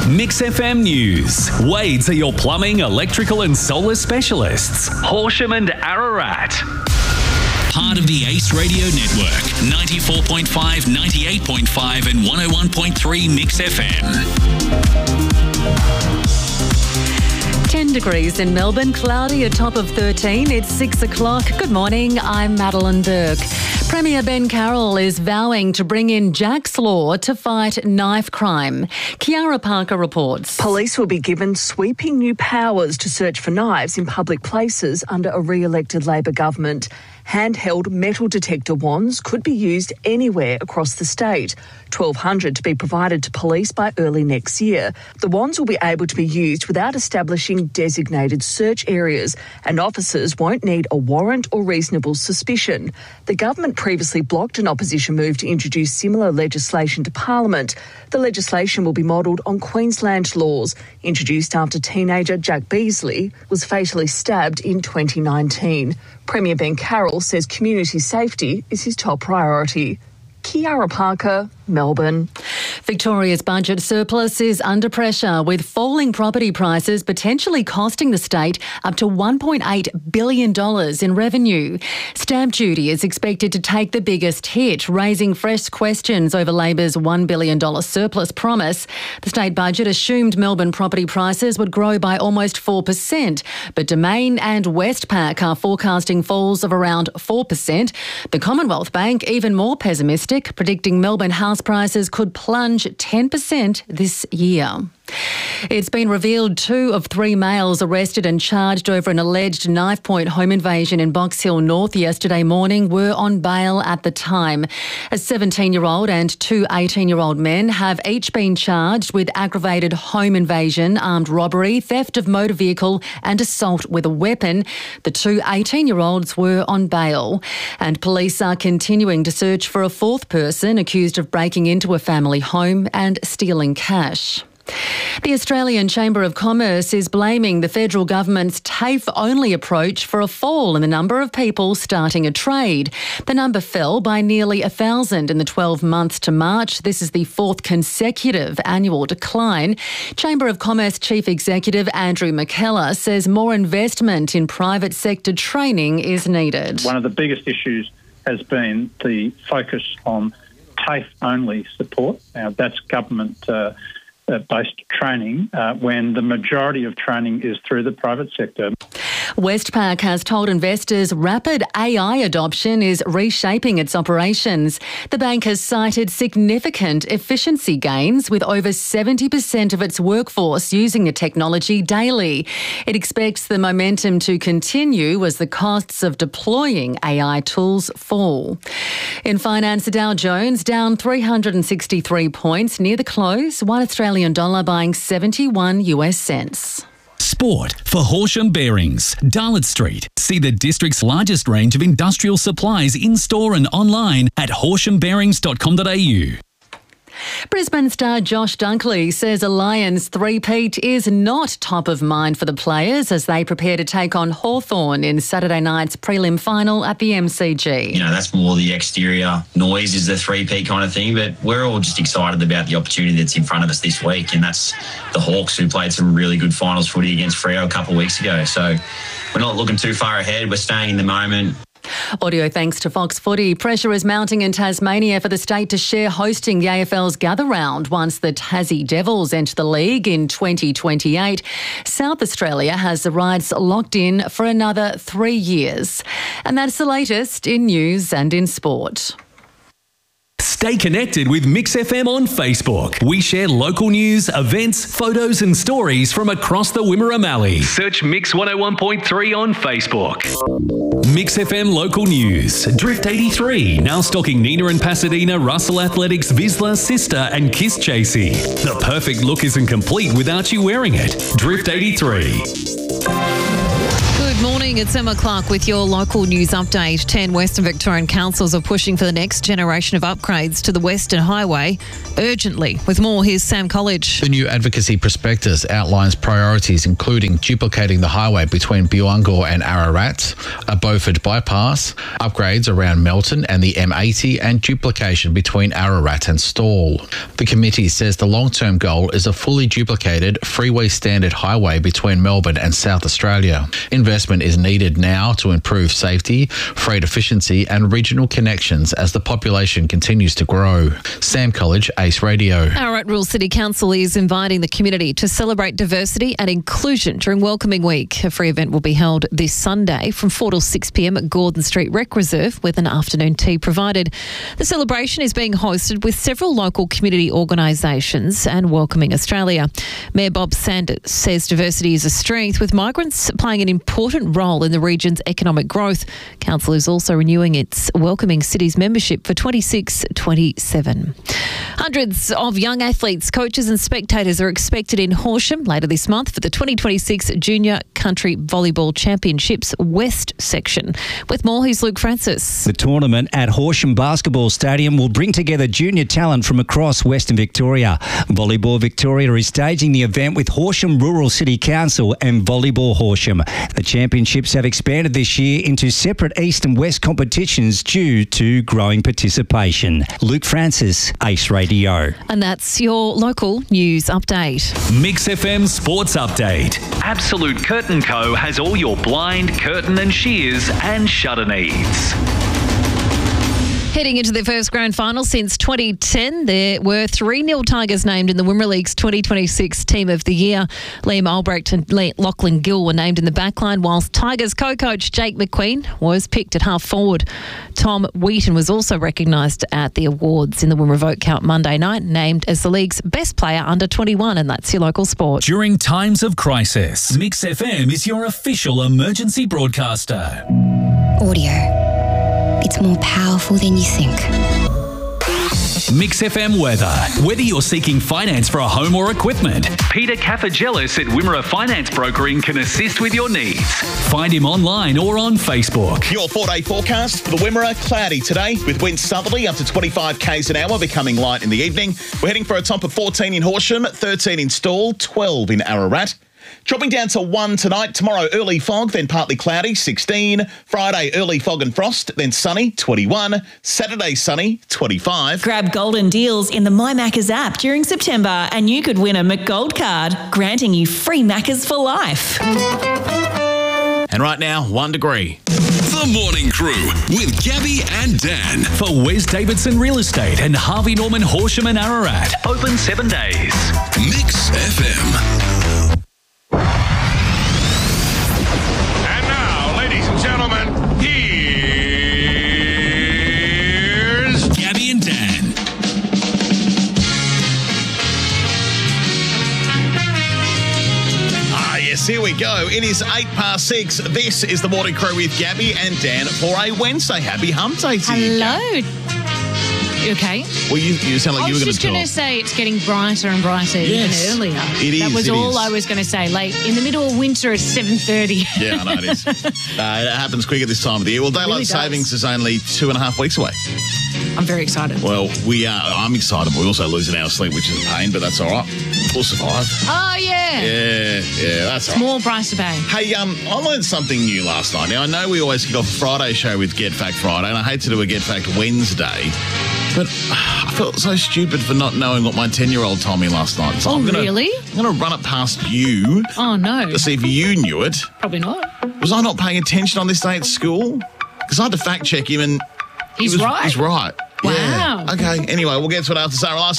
Mix FM News. Wades are your plumbing, electrical and solar specialists. Horsham and Ararat. Part of the Ace Radio Network. 94.5, 98.5 and 101.3 Mix FM. 10 degrees in Melbourne, cloudy, a top of 13. It's 6 o'clock. Good morning, I'm Madeline Burke. Premier Ben Carroll is vowing to bring in Jack's Law to fight knife crime. Kiara Parker reports. Police will be given sweeping new powers to search for knives in public places under a re-elected Labor government. Handheld metal detector wands could be used anywhere across the state. 1,200 to be provided to police by early next year. The wands will be able to be used without establishing designated search areas, and officers won't need a warrant or reasonable suspicion. The government previously blocked an opposition move to introduce similar legislation to Parliament. The legislation will be modelled on Queensland laws, introduced after teenager Jack Beasley was fatally stabbed in 2019. Premier Ben Carroll says community safety is his top priority. Kiara Parker, Melbourne. Victoria's budget surplus is under pressure, with falling property prices potentially costing the state up to $1.8 billion in revenue. Stamp duty is expected to take the biggest hit, raising fresh questions over Labor's $1 billion surplus promise. The state budget assumed Melbourne property prices would grow by almost 4%, but Domain and Westpac are forecasting falls of around 4%. The Commonwealth Bank even more pessimistic, predicting Melbourne house prices could plunge 10% this year. It's been revealed 2 of 3 males arrested and charged over an alleged knife point home invasion in Box Hill North yesterday morning were on bail at the time. A 17-year-old and 2 18-year-old men have each been charged with aggravated home invasion, armed robbery, theft of motor vehicle and assault with a weapon. The 2 18-year-olds were on bail, and police are continuing to search for a 4th person accused of breaking into a family home and stealing cash. The Australian Chamber of Commerce is blaming the federal government's TAFE-only approach for a fall in the number of people starting a trade. The number fell by nearly 1,000 in the 12 months to March. This is the 4th consecutive annual decline. Chamber of Commerce Chief Executive Andrew McKellar says more investment in private sector training is needed. One of the biggest issues has been the focus on TAFE-only support. Now, that's government based training when the majority of training is through the private sector. Westpac has told investors rapid AI adoption is reshaping its operations. The bank has cited significant efficiency gains, with over 70% of its workforce using the technology daily. It expects the momentum to continue as the costs of deploying AI tools fall. In finance, the Dow Jones down 363 points near the close, $1 Australian buying 71 US cents. Sport for Horsham Bearings, Darlot Street. See the district's largest range of industrial supplies in-store and online at horshambearings.com.au. Brisbane star Josh Dunkley says a Lions three-peat is not top of mind for the players as they prepare to take on Hawthorn in Saturday night's prelim final at the MCG. You know, that's more the exterior noise is the three-peat kind of thing, but we're all just excited about the opportunity that's in front of us this week, and that's the Hawks, who played some really good finals footy against Freo a couple of weeks ago. So we're not looking too far ahead. We're staying in the moment. Audio thanks to Fox Footy. Pressure is mounting in Tasmania for the state to share hosting the AFL's Gather Round once the Tassie Devils enter the league in 2028. South Australia has the rights locked in for another 3 years. And that's the latest in news and in sport. Stay connected with Mix FM on Facebook. We share local news, events, photos and stories from across the Wimmera Mallee. Search Mix 101.3 on Facebook. Mix FM local news. Drift 83, now stocking Nina and Pasadena, Russell Athletics, Vizsla, Sister and Kiss Chasey. The perfect look isn't complete without you wearing it. Drift 83. Good Good morning, it's Emma Clark with your local news update. 10 Western Victorian councils are pushing for the next generation of upgrades to the Western Highway urgently. With more, here's Sam College. The new advocacy prospectus outlines priorities including duplicating the highway between Buangor and Ararat, a Beaufort bypass, upgrades around Melton and the M80 and duplication between Ararat and Stawell. The committee says the long-term goal is a fully duplicated freeway standard highway between Melbourne and South Australia. Investment is needed now to improve safety, freight efficiency and regional connections as the population continues to grow. Sam College, Ace Radio. Ararat Rural City Council is inviting the community to celebrate diversity and inclusion during Welcoming Week. A free event will be held this Sunday from 4 till 6 p.m. at Gordon Street Rec Reserve with an afternoon tea provided. The celebration is being hosted with several local community organisations and Welcoming Australia. Mayor Bob Sanders says diversity is a strength, with migrants playing an important role in the region's economic growth. Council is also renewing its Welcoming Cities membership for 26-27. Hundreds of young athletes, coaches and spectators are expected in Horsham later this month for the 2026 Junior Country Volleyball Championships West section. With more, here's Luke Francis. The tournament at Horsham Basketball Stadium will bring together junior talent from across Western Victoria. Volleyball Victoria is staging the event with Horsham Rural City Council and Volleyball Horsham. The championships have expanded this year into separate East and West competitions due to growing participation. Luke Francis, Ace Radio. And that's your local news update. Mix FM Sports Update. Absolute Curtain Co. has all your blind, curtain and shears and shutter needs. Heading into their first grand final since 2010, there were 3 Nil Tigers named in the Wimmera League's 2026 Team of the Year. Liam Albrecht and Lachlan Gill were named in the backline, whilst Tigers co-coach Jake McQueen was picked at half forward. Tom Wheaton was also recognised at the awards in the Wimmera Vote Count Monday night, named as the league's best player under 21, and that's your local sport. During times of crisis, Mix FM is your official emergency broadcaster. Audio. It's more powerful than you think. Mix FM weather. Whether you're seeking finance for a home or equipment, Peter Cafagelis at Wimmera Finance Brokering can assist with your needs. Find him online or on Facebook. Your 4-day forecast for the Wimmera: cloudy today with winds southerly up to 25 k's an hour, becoming light in the evening. We're heading for a top of 14 in Horsham, 13 in Stawell, 12 in Ararat. Dropping down to 1 tonight. Tomorrow, early fog, then partly cloudy, 16. Friday, early fog and frost, then sunny, 21. Saturday, sunny, 25. Grab golden deals in the My Maccas app during September and you could win a McGold card, granting you free Maccas for life. And right now, 1 degree. The Morning Crew with Gabby and Dan for Wes Davidson Real Estate and Harvey Norman Horsham and Ararat. Open 7 days. Mix FM. Gentlemen, here's Gabby and Dan. Yes, here we go. It is 6:08. This is the Morning Crew with Gabby and Dan for a Wednesday. Happy Hump Day to you. Hello. You okay? Well, you sound like you were going to talk. I was just going to say it's getting brighter and brighter even earlier. It is. That was all I was going to say. Like in the middle of winter, it's 7:30. Yeah, I know it is. It happens quick at this time of the year. Well, daylight savings is only 2.5 weeks away. I'm very excited. Well, I'm excited. We also lose an hour's sleep, which is a pain, but that's all right. We'll survive. Oh, yeah. Yeah, that's all right. Small price to pay. Hey, I learned something new last night. Now, I know we always kick off a Friday show with Get Fact Friday, and I hate to do a Get Fact Wednesday, but I felt so stupid for not knowing what my 10-year-old told me last night. So really? I'm going to run it past you. Oh, no. To see if you knew it. Probably not. Was I not paying attention on this day at school? Because I had to fact check him and he's right. He's right. Wow. Yeah. Okay, anyway, we'll get to it after Sarah Larson.